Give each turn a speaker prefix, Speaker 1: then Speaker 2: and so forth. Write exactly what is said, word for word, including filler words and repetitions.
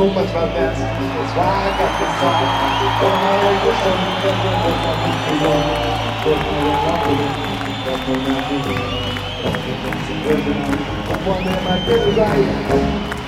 Speaker 1: know much about that. That's why I got this song. Oh, I wish I never was on this below. But I don't know what I'm doing. One day my girl is right.